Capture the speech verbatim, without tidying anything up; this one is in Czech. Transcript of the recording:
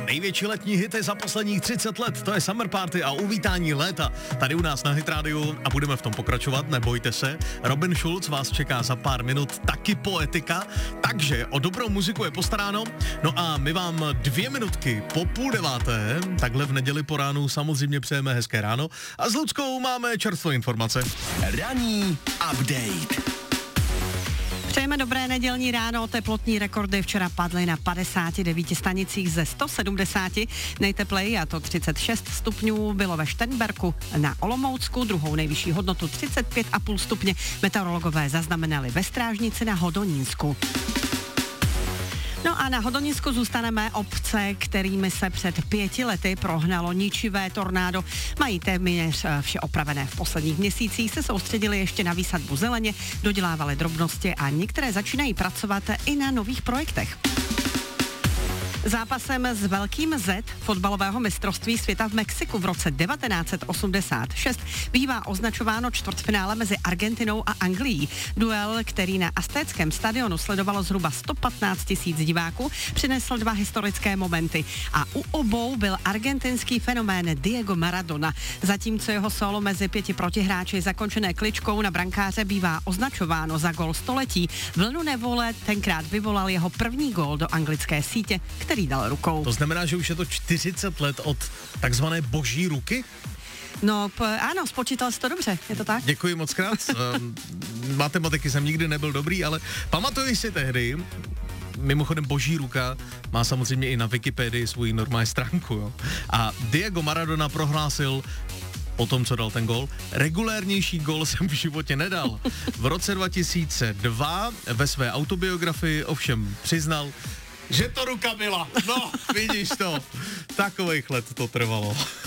Největší letní hity za posledních třicet let, to je Summer Party a uvítání léta tady u nás na Hit Radio a budeme v tom pokračovat, nebojte se. Robin Schulz vás čeká za pár minut, taky poetika, takže o dobrou muziku je postaráno. No a my vám dvě minutky po půl deváté, takhle v neděli po ránu samozřejmě přejeme hezké ráno a s Luckou máme čerstvé informace. Ranní update. Přejeme dobré nedělní ráno, teplotní rekordy včera padly na padesáti devíti stanicích ze sto sedmdesáti, nejtepleji, a to třicet šest stupňů, bylo ve Šternberku na Olomoucku, druhou nejvyšší hodnotu třicet pět a půl stupně meteorologové zaznamenali ve Strážnici na Hodonínsku. No a na Hodonínsku zůstaneme. Obce, kterými se před pěti lety prohnalo ničivé tornádo, mají téměř vše opravené. V posledních měsících se soustředili ještě na výsadbu zeleně, dodělávali drobnosti a některé začínají pracovat i na nových projektech. Zápasem s velkým Z fotbalového mistrovství světa v Mexiku v roce devatenáct set osmdesát šest bývá označováno čtvrtfinále mezi Argentinou a Anglií. Duel, který na Aztéckém stadionu sledovalo zhruba sto patnáct tisíc diváků, přinesl dva historické momenty a u obou byl argentinský fenomén Diego Maradona. Zatímco jeho solo mezi pěti protihráči zakončené kličkou na brankáře bývá označováno za gól století, vlnu nevole tenkrát vyvolal jeho první gól do anglické sítě, který dal rukou. To znamená, že už je to čtyřicet let od takzvané boží ruky? No, p- ano, spočítal jsi to dobře, je to tak? Děkuji moc krát. Matematiky jsem nikdy nebyl dobrý, ale pamatuji si tehdy, mimochodem boží ruka má samozřejmě i na Wikipedii svou normální stránku, jo. A Diego Maradona prohlásil po tom, co dal ten gól, regulérnější gól jsem v životě nedal. V roce dva tisíce dva ve své autobiografii ovšem přiznal, že to ruka byla. No, vidíš to. Takových let to trvalo.